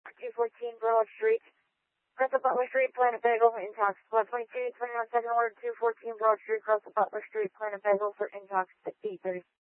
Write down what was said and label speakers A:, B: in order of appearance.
A: 214 Broad Street. Cross the Butler Street, Planet Bagel, Intox. 122, 21 second order, 214 Broad Street, cross the Butler Street, Planet Bagel for Intox at 8:30.